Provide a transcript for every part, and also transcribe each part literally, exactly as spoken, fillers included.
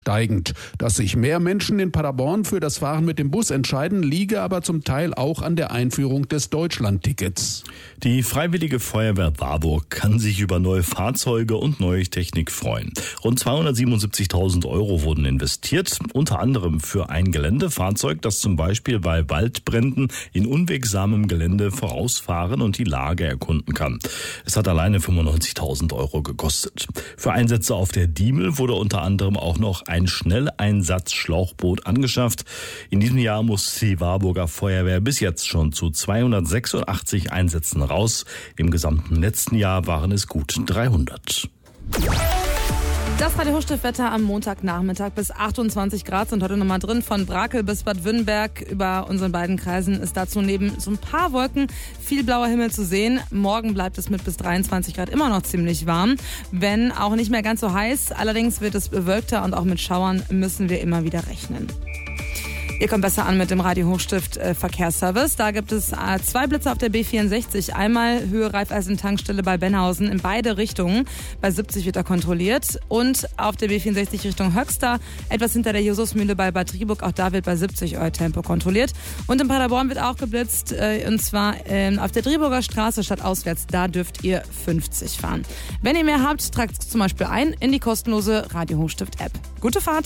Steigend. Dass sich mehr Menschen in Paderborn für das Fahren mit dem Bus entscheiden, liege aber zum Teil auch an der Einführung des Deutschlandtickets. Die Freiwillige Feuerwehr Warburg kann sich über neue Fahrzeuge und neue Technik freuen. Rund zweihundertsiebenundsiebzigtausend Euro wurden investiert, unter anderem für ein Geländefahrzeug, das zum Beispiel bei Waldbränden in unwegsamem Gelände vorausfahren und die Lage erkunden kann. Es hat alleine fünfundneunzigtausend Euro gekostet. Für Einsätze auf der Diemel wurde unter anderem auch noch ein Schnelleinsatzschlauchboot angeschafft. In diesem Jahr muss die Warburger Feuerwehr bis jetzt schon zu zweihundertsechsundachtzig Einsätzen raus. Im gesamten letzten Jahr waren es gut dreihundert. Das war der Hochstiftwetter am Montagnachmittag. Bis achtundzwanzig Grad sind heute nochmal drin. Von Brakel bis Bad Wünnberg über unseren beiden Kreisen ist dazu neben so ein paar Wolken viel blauer Himmel zu sehen. Morgen bleibt es mit bis dreiundzwanzig Grad immer noch ziemlich warm, wenn auch nicht mehr ganz so heiß. Allerdings wird es bewölkter und auch mit Schauern müssen wir immer wieder rechnen. Ihr kommt besser an mit dem Radio Hochstift äh, Verkehrsservice. Da gibt es äh, zwei Blitze auf der B vierundsechzig. Einmal Höhe Raiffeisen-Tankstelle bei Benhausen in beide Richtungen. Bei siebzig wird er kontrolliert. Und auf der B vierundsechzig Richtung Höxter, etwas hinter der Justusmühle bei Bad Driburg. Auch da wird bei siebzig euer Tempo kontrolliert. Und in Paderborn wird auch geblitzt. Äh, und zwar äh, auf der Driburger Straße statt auswärts. Da dürft ihr fünfzig fahren. Wenn ihr mehr habt, tragt es zum Beispiel ein in die kostenlose Radio Hochstift-App. Gute Fahrt!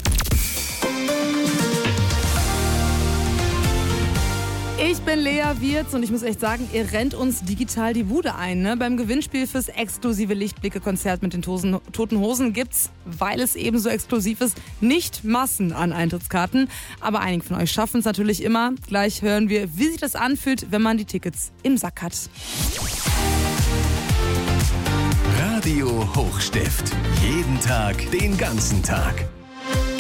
Ich bin Lea Wirz und ich muss echt sagen, ihr rennt uns digital die Bude ein. Ne? Beim Gewinnspiel fürs exklusive Lichtblicke-Konzert mit den Tosen, Toten Hosen gibt's, weil es eben so exklusiv ist, nicht Massen an Eintrittskarten. Aber einige von euch schaffen es natürlich immer. Gleich hören wir, wie sich das anfühlt, wenn man die Tickets im Sack hat. Radio Hochstift. Jeden Tag, den ganzen Tag.